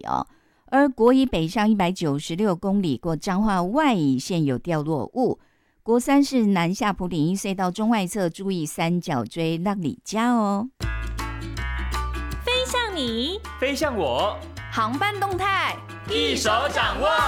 哦。而国一北上196公里过彰化外乙线有掉落物。国三是南下埔岭一隧道中外侧注意三角锥让里加哦。 飞向你， 飞向我， 航班动态一手掌握。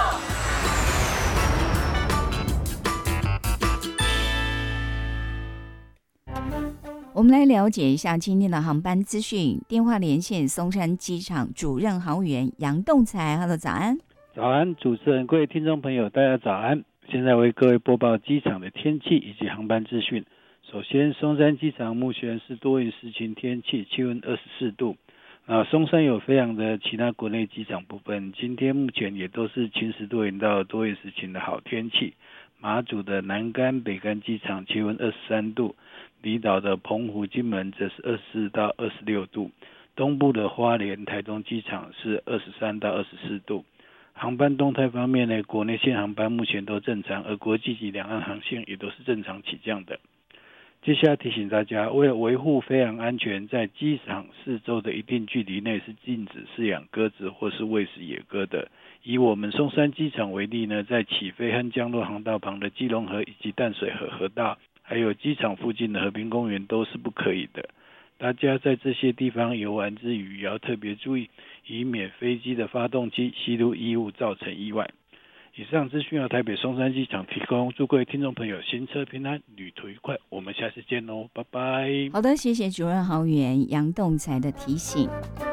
我们来了解一下今天的航班资讯。电话连线松山机场主任航务员杨栋才 ，Hello， 早安。 早安，主持人，各位听众朋友，大家早安。现在为各位播报机场的天气以及航班资讯。首先，松山机场目前是多云时晴天气，气温24度。松山有飞扬的其他国内机场部分，今天目前也都是晴时多云到多云时晴的好天气。马祖的南竿、北竿机场气温23度，离岛的澎湖、金门则是24到26度，东部的花莲、台东机场是23到24度。航班动态方面呢，国内线航班目前都正常，而国际及两岸航线也都是正常起降的。接下来提醒大家，为了维护飞航安全，在机场四周的一定距离内是禁止饲养鸽子或是喂食野鸽的。以我们松山机场为例呢，在起飞和降落航道旁的基隆河以及淡水河河道，还有机场附近的和平公园都是不可以的。大家在这些地方游玩之余，也要特别注意，以免飞机的发动机吸入异物造成意外。以上资讯由台北松山机场提供，祝各位听众朋友行车平安，旅途愉快。我们下次见哦，拜拜。 好的，谢谢主任航务员杨栋才的提醒。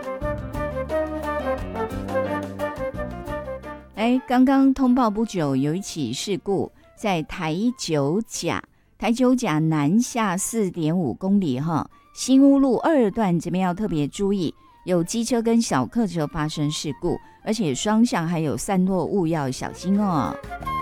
刚刚通报不久有一起事故，在台九甲南下4.5公里新屋路2段这边要特别注意，有机车跟小客车发生事故，而且双向还有散落物要小心哦。